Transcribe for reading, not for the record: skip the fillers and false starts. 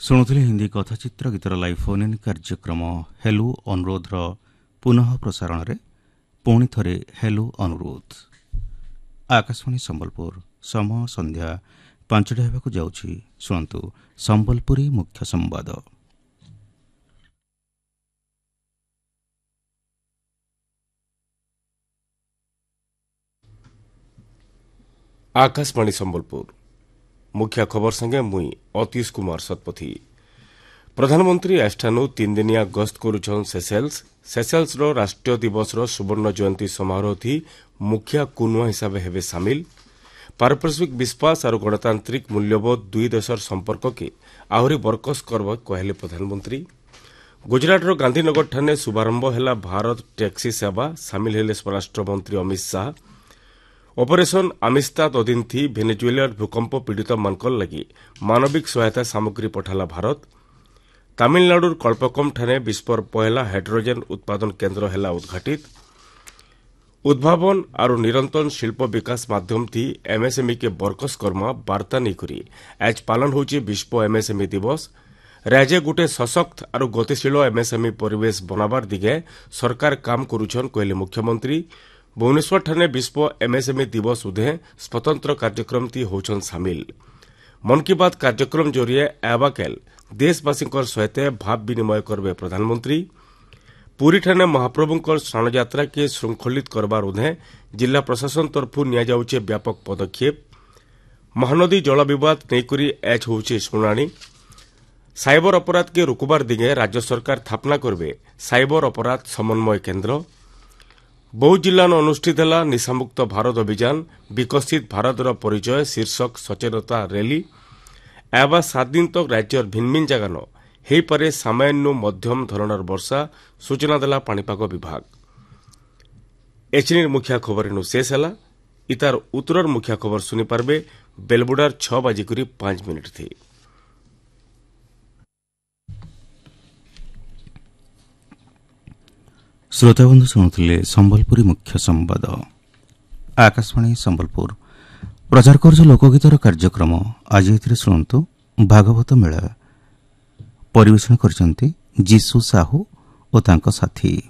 ଶୁଣୁଥିଲେ ହିନ୍ଦୀ କଥାଚିତ୍ର ଗୀତର ଲାଇଭ୍ ଫୋନ୍ ଇନ୍ କାର୍ଯ୍ୟକ୍ରମ ହେଲୁ ଅନୁରୋଧର ପୁନଃ ପ୍ରସାରଣରେ ପୁଣି ଥରେ ହେଲୁ ଅନୁରୋଧ। ଆକାଶବାଣୀ ସମ୍ବଲପୁର ସମୟ ସନ୍ଧ୍ୟା 5ଟା ହେବାକୁ ଯାଉଛି। ଶୁଣନ୍ତୁ ସମ୍ବଲପୁରୀ ମୁଖ୍ୟ ସମ୍ବାଦ। आकाशवाणी संबलपुर मुख्य खबर संगे मुई अतीश कुमार सतपथी। प्रधानमंत्री आजठानु 3 दिनिया गस्त करुछन सेसेल्स रो राष्ट्रीय दिवस रो सुवर्ण जयंती समारोह थी मुख्य कुनुआ हिसाब हेबे सामिल। पारस्परिक विश्वास और गणतांत्रिक मूल्यबोध दुई देशर संपर्क के आहरी बरकस करब कहले प्रधानमंत्री। गुजरात रो गांधीनगर ठाने शुभारंभ हैला भारत टैक्सी सेवा, सामिल हेले स्वराष्ट्र मंत्री अमित शाह। ऑपरेशन आमिस्ताद अधीन थी भेनेजुएलार भूकंप पीड़ित मानकल लगी मानविक सहायता सामग्री पठाला भारत। तमिलनाडुर कल्पकम ठाने विश्वर पहला हाइड्रोजेन उत्पादन केन्द्र हैला उद्घाटित। उद्भावन और निरंतर शिल्प विकास माध्यम थी एमएसएमई के बरकस कर्मा वार्ता नहीं आज पालन होची विश्व एमएसएमई दिवस। राज्य गुटे सशक्त और गतिशील एमएसएमई परिवेश बनाबार दिगे सरकार काम करुछन कहले मुख्यमंत्री। भुवनेश्वर ठाने विश्व एमएसएमई दिवस उदे स्वतंत्र कार्यक्रम ती होछन सामिल। मन की बात कार्यक्रम जरिए एबाकेल देशवासी सहित भाव विनिमय करबे प्रधानमंत्री। पुरी ठाने महाप्रभुंकर स्नान यात्रा के श्रृंखलित करबार उदे जिला प्रशासन तरफु निया जाउछे व्यापक पदक्षेप। महानदी जल विवाद नैकरी एच होउछे शुनानी। साइबर अपराध के रोकबार दिगे राज्य सरकार स्थापना करबे साइबर अपराध समन्वय केन्द्र। बौद्ध जिल्लान अनुष्ठित है निशामुक्त भारत अभियान विकसित भारतर परिचय शीर्षक सचेतनता रैली। एवं 7 दिन तक राज्यर भिन्न भिन्न जगान हो पारे सामान्य मध्यम धरणर वर्षा सूचना देला पाणीपाग विभाग। एचनी मुख्य खबर शेष है। इतार उत्तर मुख्य खबर शुनि पार्बे बेलबुडार 6:05 थी। श्रोताबंधु शुणुले संबलपुरी मुख्य संवाद। आकाशवाणी संबलपुर प्रचार कर लोकगीतर कार्यक्रम आज शुणु भागवत मेला परिवेषण कर जीसु साहू और तांको साथी।